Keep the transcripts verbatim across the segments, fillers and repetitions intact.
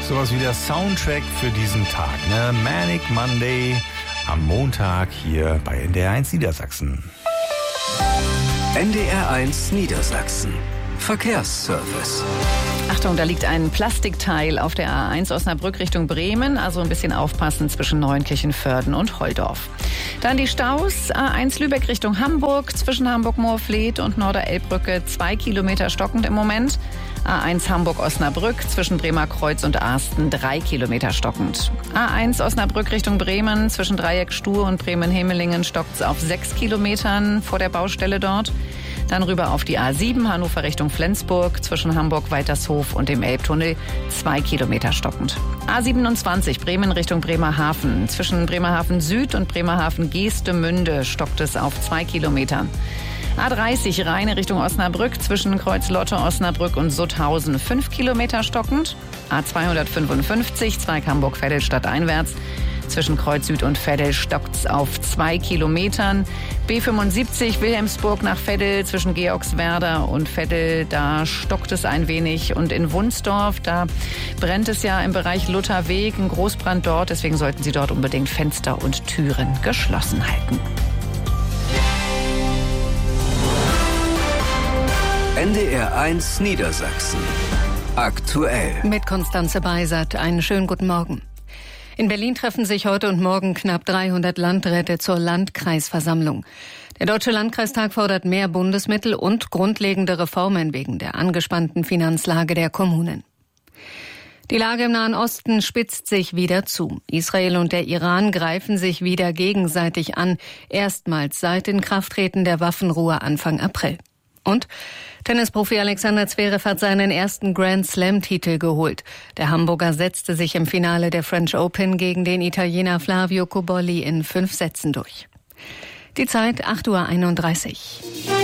sowas wie der Soundtrack für diesen Tag, ne? Manic Monday am Montag hier bei N D R eins Niedersachsen. N D R eins Niedersachsen. Verkehrsservice. Achtung, da liegt ein Plastikteil auf der A eins Osnabrück Richtung Bremen, also ein bisschen aufpassen zwischen Neunkirchen-Vörden und Holdorf. Dann die Staus, A eins Lübeck Richtung Hamburg, zwischen Hamburg-Moorfleet und Norderelbbrücke, zwei Kilometer stockend im Moment. A eins Hamburg-Osnabrück, zwischen Bremerkreuz und Arsten, drei Kilometer stockend. A eins Osnabrück Richtung Bremen, zwischen Dreieck Stuhr und Bremen-Hemelingen stockt es auf sechs Kilometern vor der Baustelle dort. Dann rüber auf die A sieben, Hannover Richtung Flensburg, zwischen Hamburg-Weitershof und dem Elbtunnel, zwei Kilometer stockend. A siebenundzwanzig, Bremen Richtung Bremerhaven, zwischen Bremerhaven Süd und Bremerhaven Geestemünde stockt es auf zwei Kilometer. A dreißig, Rheine Richtung Osnabrück, zwischen Kreuz-Lotte, Osnabrück und Sutthausen, fünf Kilometer stockend. A zweihundertfünfundfünfzig, Zweig Hamburg-Veddel stadteinwärts, zwischen Kreuz Süd und Veddel stockt's auf zwei Kilometern. B fünfundsiebzig Wilhelmsburg nach Veddel, zwischen Georgswerder und Veddel, da stockt es ein wenig. Und in Wunsdorf, da brennt es ja im Bereich Lutherweg, ein Großbrand dort. Deswegen sollten Sie dort unbedingt Fenster und Türen geschlossen halten. N D R eins Niedersachsen. Aktuell. Mit Konstanze Beisert. Einen schönen guten Morgen. In Berlin treffen sich heute und morgen knapp dreihundert Landräte zur Landkreisversammlung. Der Deutsche Landkreistag fordert mehr Bundesmittel und grundlegende Reformen wegen der angespannten Finanzlage der Kommunen. Die Lage im Nahen Osten spitzt sich wieder zu. Israel und der Iran greifen sich wieder gegenseitig an, erstmals seit Inkrafttreten der Waffenruhe Anfang April. Und Tennisprofi Alexander Zverev hat seinen ersten Grand-Slam-Titel geholt. Der Hamburger setzte sich im Finale der French Open gegen den Italiener Flavio Cobolli in fünf Sätzen durch. Die Zeit acht Uhr einunddreißig.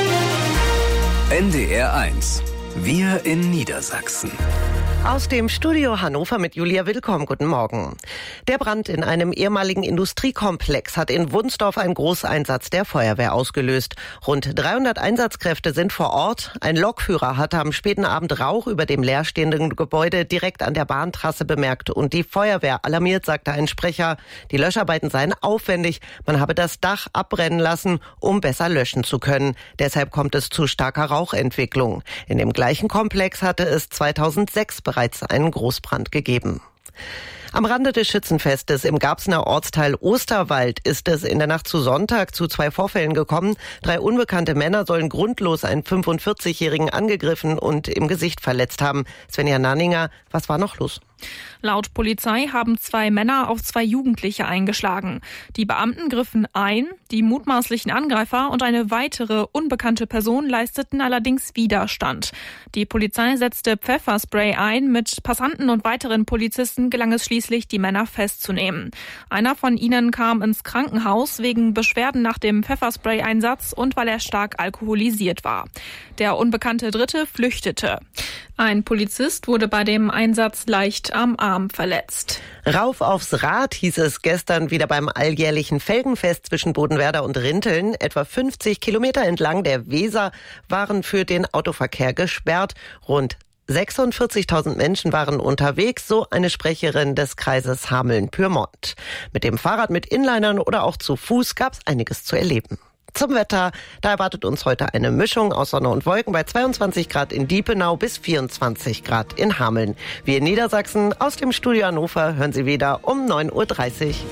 N D R eins. Wir in Niedersachsen. Aus dem Studio Hannover mit Julia Willkomm. Guten Morgen. Der Brand in einem ehemaligen Industriekomplex hat in Wunsdorf einen Großeinsatz der Feuerwehr ausgelöst. Rund dreihundert Einsatzkräfte sind vor Ort. Ein Lokführer hatte am späten Abend Rauch über dem leerstehenden Gebäude direkt an der Bahntrasse bemerkt und die Feuerwehr alarmiert, sagte ein Sprecher. Die Löscharbeiten seien aufwendig. Man habe das Dach abbrennen lassen, um besser löschen zu können. Deshalb kommt es zu starker Rauchentwicklung. In dem gleichen Komplex hatte es zweitausendsechs bereits einen Großbrand gegeben. Am Rande des Schützenfestes im Garbsener Ortsteil Osterwald ist es in der Nacht zu Sonntag zu zwei Vorfällen gekommen. Drei unbekannte Männer sollen grundlos einen fünfundvierzigjährigen angegriffen und im Gesicht verletzt haben. Svenja Nanninger, was war noch los? Laut Polizei haben zwei Männer auf zwei Jugendliche eingeschlagen. Die Beamten griffen ein, die mutmaßlichen Angreifer und eine weitere unbekannte Person leisteten allerdings Widerstand. Die Polizei setzte Pfefferspray ein. Mit Passanten und weiteren Polizisten gelang es schließlich, die Männer festzunehmen. Einer von ihnen kam ins Krankenhaus wegen Beschwerden nach dem Pfefferspray-Einsatz und weil er stark alkoholisiert war. Der unbekannte Dritte flüchtete. Ein Polizist wurde bei dem Einsatz leicht am Arm verletzt. Rauf aufs Rad hieß es gestern wieder beim alljährlichen Felgenfest zwischen Bodenwerder und Rinteln. Etwa fünfzig Kilometer entlang der Weser waren für den Autoverkehr gesperrt. Rund sechsundvierzigtausend Menschen waren unterwegs, so eine Sprecherin des Kreises Hameln-Pyrmont. Mit dem Fahrrad, mit Inlinern oder auch zu Fuß gab es einiges zu erleben. Zum Wetter, da erwartet uns heute eine Mischung aus Sonne und Wolken bei zweiundzwanzig Grad in Diepenau bis vierundzwanzig Grad in Hameln. Wir in Niedersachsen aus dem Studio Hannover hören Sie wieder um neun Uhr dreißig.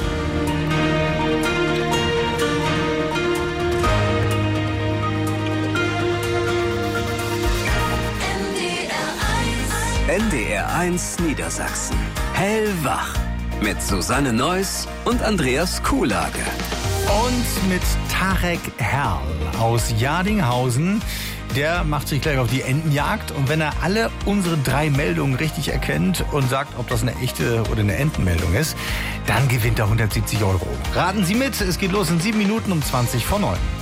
N D R eins Niedersachsen. Hellwach. Mit Susanne Neuss und Andreas Kuhlage. Und mit Tarek Herrl aus Jadinghausen. Der macht sich gleich auf die Entenjagd. Und wenn er alle unsere drei Meldungen richtig erkennt und sagt, ob das eine echte oder eine Entenmeldung ist, dann gewinnt er hundertsiebzig Euro. Raten Sie mit, es geht los in sieben Minuten um zwanzig vor neun.